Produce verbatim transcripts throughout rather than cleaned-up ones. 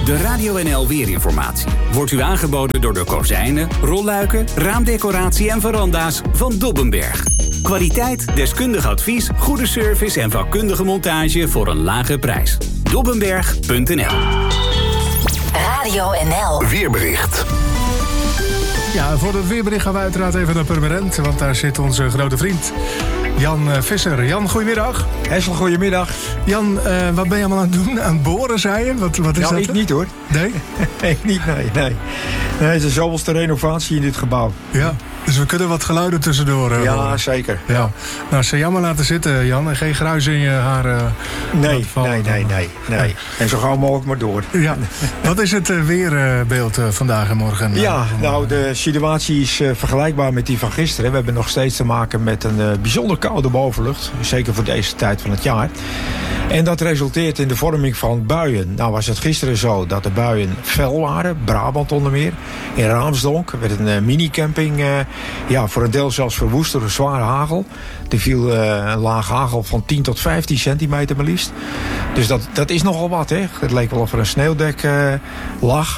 De Radio N L Weerinformatie wordt u aangeboden door de kozijnen, rolluiken, raamdecoratie en veranda's van Dobbenberg. Kwaliteit, deskundig advies, goede service en vakkundige montage voor een lage prijs. Dobbenberg punt n l. Radio N L. Weerbericht. Ja, voor het weerbericht gaan we uiteraard even naar Purmerend, want daar zit onze grote vriend Jan Visser. Jan, goedemiddag. Hessel, goedemiddag. Jan, uh, wat ben je allemaal aan het doen? Aan het boren, zei je? Wat, wat is nou, dat? ik niet hoor. Nee? Nee, niet, nee, nee. Nee, het is zoveelste renovatie in dit gebouw. Ja, dus we kunnen wat geluiden tussendoor uh, Ja, horen. zeker. Ja. Ja. Nou, ze jammer laten zitten, Jan. En geen gruis in je haar uh, Nee, nee, nee, nee, nee. En zo gauw mogelijk maar door. Ja. Wat is het uh, weerbeeld uh, vandaag en morgen? Ja, nou, de situatie is uh, vergelijkbaar met die van gisteren. We hebben nog steeds te maken met een uh, bijzonder koude bovenlucht. Zeker voor deze tijd van het jaar. En dat resulteert in de vorming van buien. Nou was het gisteren zo dat de buien fel waren. Brabant onder meer. In Raamsdonk werd een uh, minicamping uh, ja, voor een deel zelfs verwoest door een zware hagel. Er viel uh, een laag hagel van tien tot vijftien centimeter maar liefst. Dus dat, dat is nogal wat, hè. Het leek wel of er een sneeuwdek uh, lag.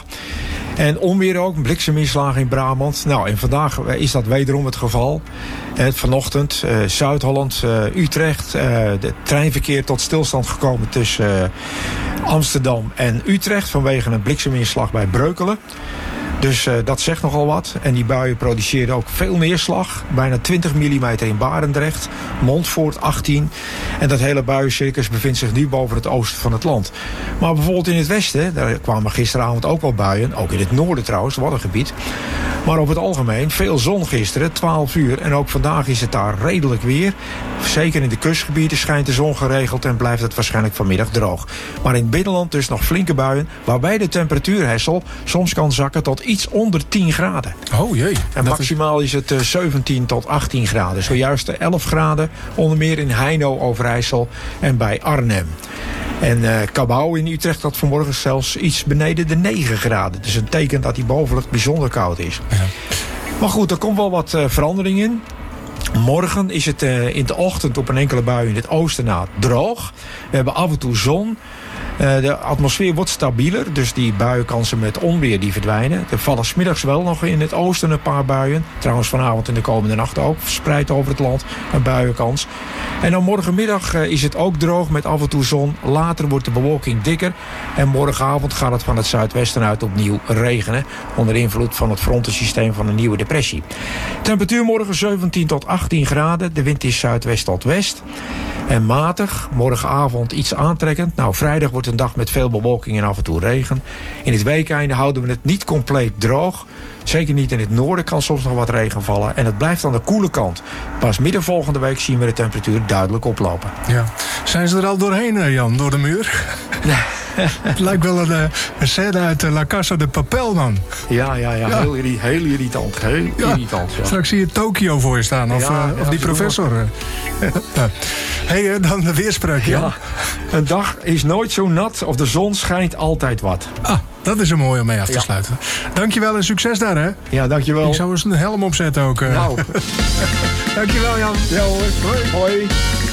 En onweer ook, blikseminslagen in Brabant. Nou, en vandaag is dat wederom het geval. En vanochtend uh, Zuid-Holland, uh, Utrecht. Uh, de treinverkeer tot stilstand gekomen tussen uh, Amsterdam en Utrecht vanwege een blikseminslag bij Breukelen. Dus uh, dat zegt nogal wat. En die buien produceerden ook veel neerslag. Bijna twintig millimeter in Barendrecht. Montfoort achttien. En dat hele buiencircus bevindt zich nu boven het oosten van het land. Maar bijvoorbeeld in het westen, daar kwamen gisteravond ook wel buien. Ook in het noorden trouwens, Waddengebied. Maar op het algemeen veel zon gisteren, twaalf uur. En ook vandaag is het daar redelijk weer. Zeker in de kustgebieden schijnt de zon geregeld en blijft het waarschijnlijk vanmiddag droog. Maar in het binnenland dus nog flinke buien, waarbij de temperatuur, Hessel, soms kan zakken tot iets onder tien graden. Oh jee. En maximaal is het uh, zeventien tot achttien graden. Zojuist elf graden, onder meer in Heino, Overijssel en bij Arnhem. En uh, Cabau in Utrecht had vanmorgen zelfs iets beneden de negen graden. Dus een teken dat die bovenlucht bijzonder koud is. Ja. Maar goed, er komt wel wat uh, verandering in. Morgen is het uh, in de ochtend op een enkele bui in het oosten na droog. We hebben af en toe zon. Uh, de atmosfeer wordt stabieler, dus die buienkansen met onweer die verdwijnen. Er vallen 's middags wel nog in het oosten een paar buien. Trouwens vanavond en de komende nacht ook verspreid over het land een buienkans. En dan morgenmiddag uh, is het ook droog met af en toe zon. Later wordt de bewolking dikker. En morgenavond gaat het van het zuidwesten uit opnieuw regenen. Onder invloed van het frontensysteem van een nieuwe depressie. Temperatuur morgen zeventien tot achttien graden. De wind is zuidwest tot west. En matig, morgenavond iets aantrekkend. Nou, vrijdag wordt een dag met veel bewolking en af en toe regen. In het weekeinde houden we het niet compleet droog. Zeker niet in het noorden kan soms nog wat regen vallen. En het blijft aan de koele kant. Pas midden volgende week zien we de temperatuur duidelijk oplopen. Ja. Zijn ze er al doorheen, Jan, door de muur? Het lijkt wel een, een scène uit La Casa de Papel, man. Ja, ja, ja. ja. Heel, heel irritant. Heel ja. irritant. Ja. Straks zie je Tokio voor je staan. Of, ja, uh, of ja, die professor. Hé, hey, dan de weerspreuk. Ja. Ja. Een dag is nooit zo nat of de zon schijnt altijd wat. Ah, dat is een mooie om mee af te ja. sluiten. Dankjewel en succes daar, hè? Ja, dankjewel. Ik zou eens een helm opzetten ook. Uh. Nou. Dankjewel, Jan. Ja hoor. Hoi. Hoi.